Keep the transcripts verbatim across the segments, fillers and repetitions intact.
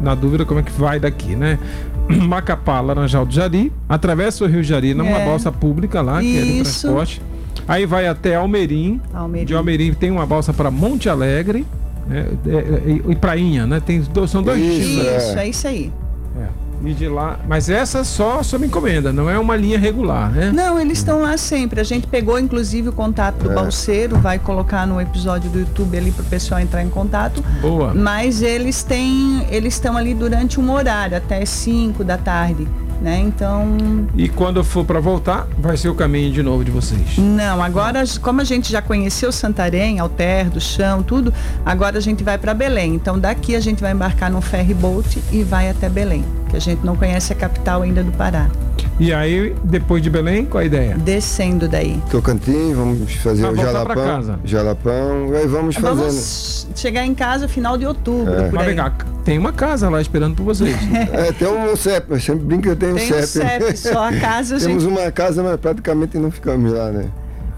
na dúvida como é que vai daqui, né? Macapá, Laranjal do Jari, atravessa o Rio Jari numa é. balsa pública lá, que Isso. é do transporte. Aí vai até Almerim. Almerim. De Almerim tem uma balsa para Monte Alegre, né? E, e Prainha, né? Tem dois, são dois Isso, destinos. Isso, é isso aí. É. E de lá, mas essa só sob encomenda, não é uma linha regular, né? Não, eles estão lá sempre. A gente pegou inclusive o contato do é. balseiro, vai colocar no episódio do YouTube ali para o pessoal entrar em contato. Boa. Mas eles têm, eles estão ali durante um horário, até cinco da tarde, né? Então. E quando for para voltar, vai ser o caminho de novo de vocês? Não, agora, como a gente já conheceu Santarém, Alter, do Chão, tudo, agora a gente vai para Belém. Então daqui a gente vai embarcar num ferry boat e vai até Belém, que a gente não conhece a capital ainda do Pará. E aí, depois de Belém, qual a ideia? Descendo daí. Tocantins, vamos fazer ah, o Jalapão. Casa. Jalapão, aí vamos fazendo. Vamos chegar em casa final de outubro. É. Mas vem cá, tem uma casa lá esperando por vocês. É, tem um C E P, eu sempre brinco que eu tenho tem um C E P. Tem um C E P, só a casa. Temos gente... uma casa, mas praticamente não ficamos lá, né?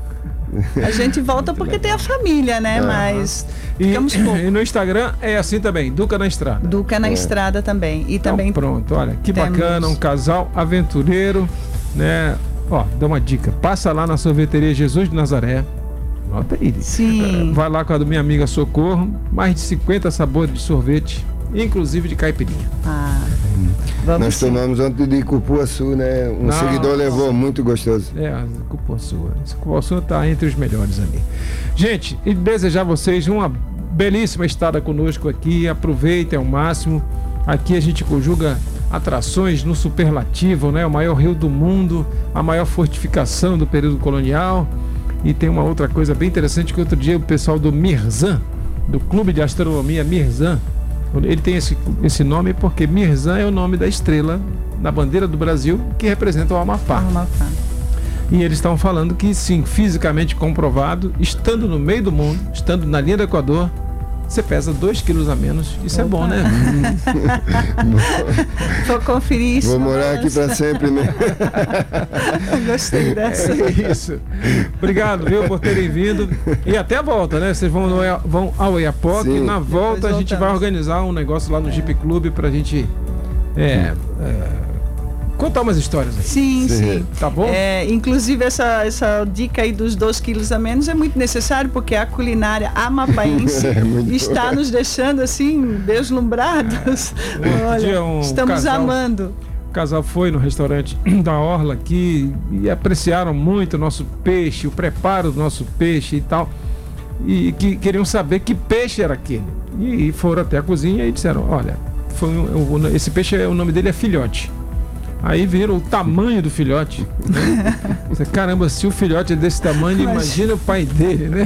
A gente volta porque tem a família, né? É. Mas e, ficamos pouco. E no Instagram é assim também, Duca na Estrada. Duca na é. Estrada também. E então, também pronto, olha, que temos... bacana, um casal aventureiro, né? Ó, dá uma dica, passa lá na sorveteria Jesus de Nazaré. Nota aí. Sim. Vai lá com a minha amiga Socorro, mais de cinquenta sabores de sorvete, inclusive de caipirinha. Ah. Vamos Nós sim. tomamos ontem de cupuaçu, né? Um Não, seguidor levou, nossa. muito gostoso. É, cupuaçu. Esse cupuaçu está entre os melhores ali. Gente, e desejar a vocês uma belíssima estada conosco aqui. Aproveitem ao máximo. Aqui a gente conjuga atrações no superlativo, né? O maior rio do mundo, a maior fortificação do período colonial. E tem uma outra coisa bem interessante que outro dia o pessoal do Mirzan, do Clube de Astronomia Mirzan, ele tem esse, esse nome porque Mirzan é o nome da estrela na bandeira do Brasil que representa o Amapá. Amapá. E eles estão falando que sim, fisicamente comprovado, estando no meio do mundo, estando na linha do Equador, você pesa dois quilos a menos. Isso Opa. é bom, né? Vou conferir isso. Vou morar aqui para sempre, né? Gostei dessa. É isso. Obrigado, viu, por terem vindo. E até a volta, né? Vocês vão, no, vão ao Oiapoque e na volta a gente vai organizar um negócio lá no é. Jeep Clube pra gente é, é, contar umas histórias aí. Sim, sim. sim. Tá bom? É, inclusive essa, essa dica aí dos dois quilos a menos é muito necessário porque a culinária amapaense é está nos deixando assim deslumbrados. É. Olha, um estamos casal, amando. O casal foi no restaurante da Orla aqui e apreciaram muito o nosso peixe, o preparo do nosso peixe e tal. E que queriam saber que peixe era aquele. E foram até a cozinha e disseram, olha, foi um, esse peixe, o nome dele é filhote. Aí viram o tamanho do filhote. Né? Caramba, se o filhote é desse tamanho, Mas... imagina o pai dele, né?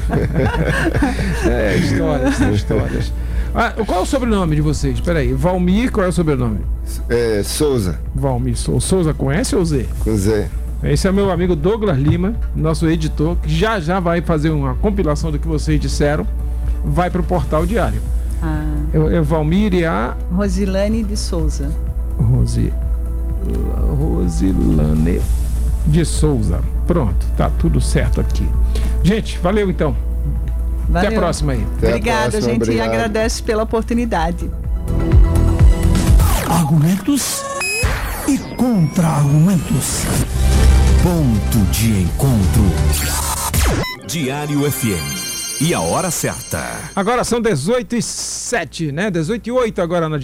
É, histórias, são histórias. Ah, qual é o sobrenome de vocês? Peraí, Valmir, qual é o sobrenome? É, Souza. Valmir Souza. Souza com S ou Z? Com Z. Esse é meu amigo Douglas Lima, nosso editor, que já já vai fazer uma compilação do que vocês disseram. Vai para o Portal Diário. Ah. É, é Valmir e a... Rosilane de Souza. Rosi... Rosilane de Souza. Pronto, tá tudo certo aqui. Gente, valeu então. Valeu. Até a próxima aí. Até Obrigada, a, próxima, a gente obrigado. agradece pela oportunidade. Argumentos e contra-argumentos. Ponto de encontro. Diário F M. E a hora certa. Agora são dezoito e sete, né? dezoito e oito agora na